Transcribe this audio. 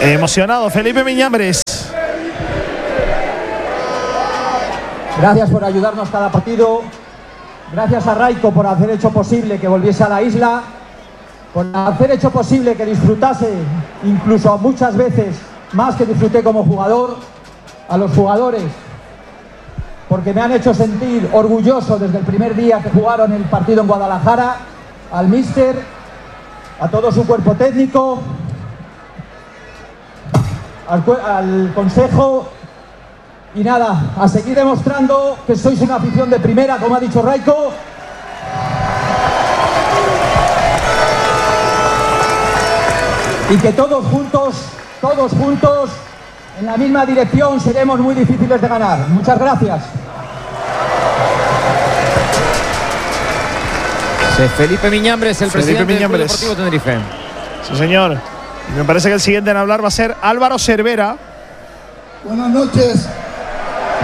Emocionado, Felipe Miñambres. Gracias por ayudarnos cada partido. Gracias a Raiko por hacer hecho posible que volviese a la isla, por hacer hecho posible que disfrutase, incluso muchas veces más que disfruté como jugador, a los jugadores, porque me han hecho sentir orgulloso desde el primer día que jugaron el partido en Guadalajara, al míster, a todo su cuerpo técnico, al consejo. Y nada, a seguir demostrando que sois una afición de primera, como ha dicho Raiko. Y que todos juntos, en la misma dirección, seremos muy difíciles de ganar. Muchas gracias. Felipe Miñambres, el presidente del Club Deportivo Tenerife. Sí, señor. Y me parece que el siguiente en hablar va a ser Álvaro Cervera. Buenas noches